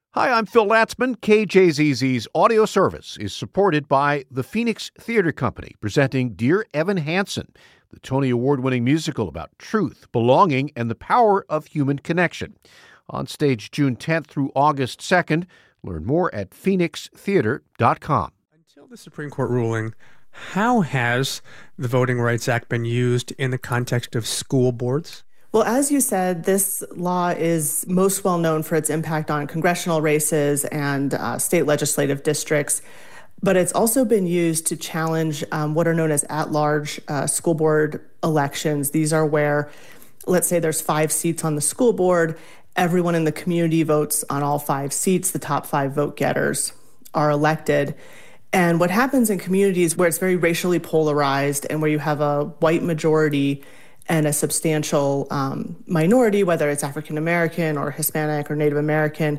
Hi, I'm Phil Latzman. KJZZ's audio service is supported by the Phoenix Theater Company, presenting Dear Evan Hansen, the Tony Award-winning musical about truth, belonging, and the power of human connection. On stage June 10th through August 2nd. Learn more at phoenixtheater.com. Until the Supreme Court ruling, how has the Voting Rights Act been used in the context of school boards? Well, as you said, this law is most well known for its impact on congressional races and state legislative districts, but it's also been used to challenge what are known as at-large school board elections. These are where, let's say there's 5 seats on the school board, everyone in the community votes on all 5 seats, the top 5 vote getters are elected. And what happens in communities where it's very racially polarized and where you have a white majority and a substantial minority, whether it's African American or Hispanic or Native American,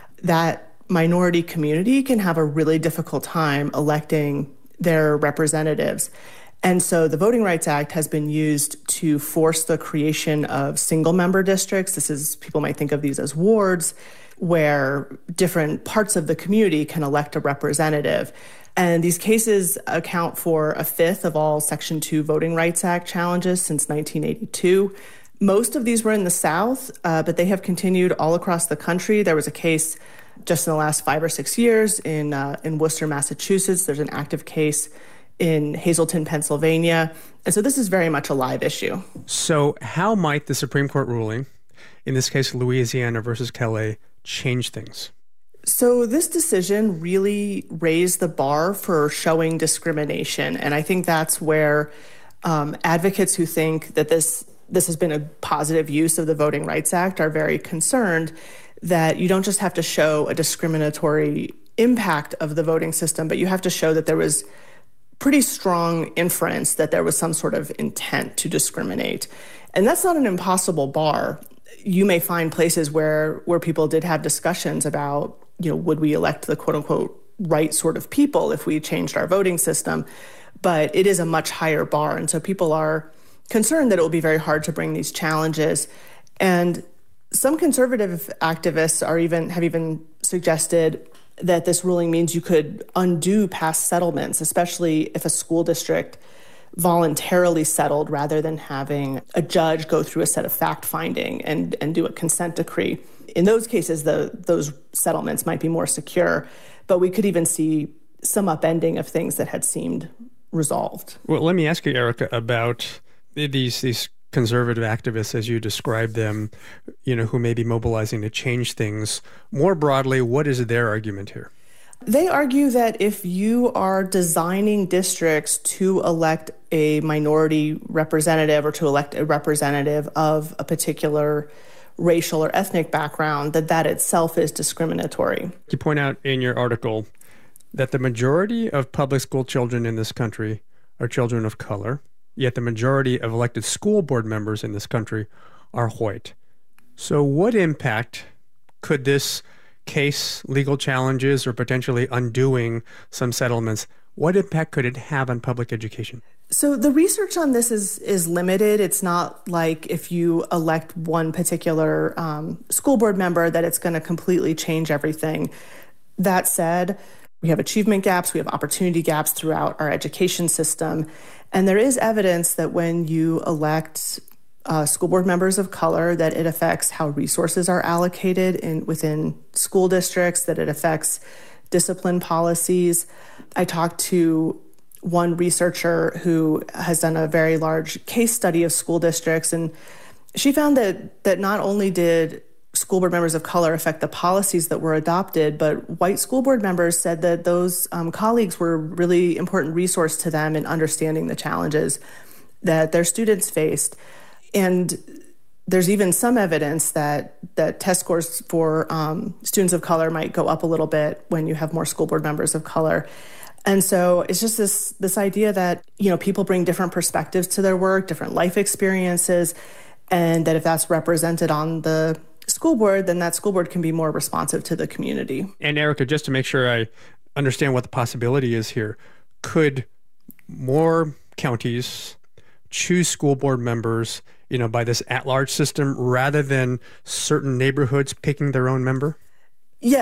that minority community can have a really difficult time electing their representatives. And so the Voting Rights Act has been used to force the creation of single-member districts. People might think of these as wards, where different parts of the community can elect a representative. And these cases account for a fifth of all Section 2 Voting Rights Act challenges since 1982. Most of these were in the South, but they have continued all across the country. There was a case just in the last 5 or 6 years in Worcester, Massachusetts. There's an active case in Hazleton, Pennsylvania. And so this is very much a live issue. So how might the Supreme Court ruling, in this case Louisiana versus Kelly, change things? So this decision really raised the bar for showing discrimination. And I think that's where advocates who think that this has been a positive use of the Voting Rights Act are very concerned that you don't just have to show a discriminatory impact of the voting system, but you have to show that there was pretty strong inference that there was some sort of intent to discriminate. And that's not an impossible bar. You may find places where people did have discussions about, would we elect the quote unquote right sort of people if we changed our voting system? But it is a much higher bar. And so people are concerned that it will be very hard to bring these challenges. And some conservative activists have even suggested that this ruling means you could undo past settlements, especially if a school district voluntarily settled rather than having a judge go through a set of fact-finding and do a consent decree. In those cases, those settlements might be more secure, but we could even see some upending of things that had seemed resolved. Well, let me ask you, Erica, about these conservative activists, as you describe them, who may be mobilizing to change things. More broadly, what is their argument here? They argue that if you are designing districts to elect a minority representative or to elect a representative of a particular racial or ethnic background, that itself is discriminatory. You point out in your article that the majority of public school children in this country are children of color, yet the majority of elected school board members in this country are white. So what impact could this case, legal challenges, or potentially undoing some settlements, what impact could it have on public education? So the research on this is limited. It's not like if you elect one particular school board member that it's going to completely change everything. That said, we have achievement gaps, we have opportunity gaps throughout our education system. And there is evidence that when you elect school board members of color, that it affects how resources are allocated within school districts, that it affects discipline policies. I talked to one researcher who has done a very large case study of school districts, and she found that not only did school board members of color affect the policies that were adopted, but white school board members said that those colleagues were a really important resource to them in understanding the challenges that their students faced. And there's even some evidence that test scores for students of color might go up a little bit when you have more school board members of color. And so it's just this idea that, people bring different perspectives to their work, different life experiences, and that if that's represented on the school board, then that school board can be more responsive to the community. And Erica, just to make sure I understand what the possibility is here, could more counties choose school board members, by this at-large system rather than certain neighborhoods picking their own member?